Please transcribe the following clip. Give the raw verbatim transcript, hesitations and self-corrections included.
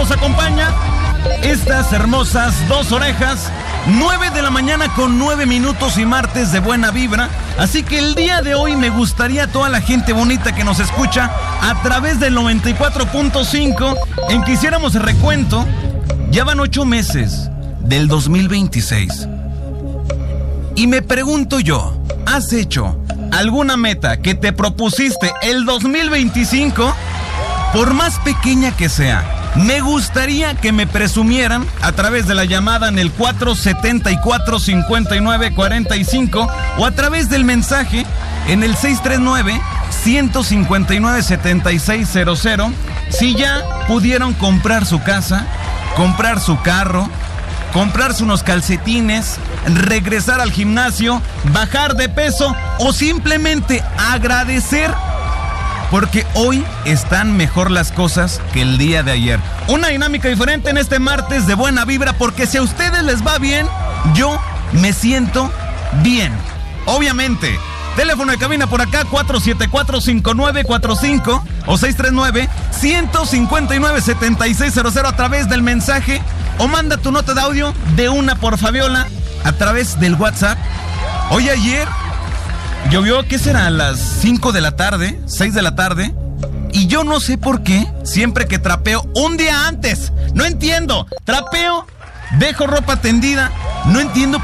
nos acompaña estas hermosas dos orejas. nueve de la mañana con nueve minutos y martes de buena vibra. Así que el día de hoy me gustaría a toda la gente bonita que nos escucha a través del noventa y cuatro punto cinco en que hiciéramos el recuento. Ya van ocho meses del dos mil veintiséis. Y me pregunto yo, ¿has hecho alguna meta que te propusiste el dos mil veinticinco? Por más pequeña que sea, me gustaría que me presumieran a través de la llamada en el cuatro setenta y cuatro, cincuenta y nueve, cuarenta y cinco o a través del mensaje en el seis tres nueve, ciento cincuenta y nueve, setenta y seis cero cero si ya pudieron comprar su casa, comprar su carro, comprarse unos calcetines, regresar al gimnasio, bajar de peso o simplemente agradecer porque hoy están mejor las cosas que el día de ayer. Una dinámica diferente en este martes de buena vibra, porque si a ustedes les va bien, yo me siento bien. Obviamente, teléfono de cabina por acá, cuatro siete cuatro, cinco nueve cuatro cinco o seis tres nueve, ciento cincuenta y nueve, setenta y seis cero cero a través del mensaje, o manda tu nota de audio de una por Fabiola a través del WhatsApp. Hoy ayer llovió, ¿qué será? A las cinco de la tarde, seis de la tarde. Y yo no sé por qué, siempre que trapeo, un día antes, no entiendo, trapeo, dejo ropa tendida, no entiendo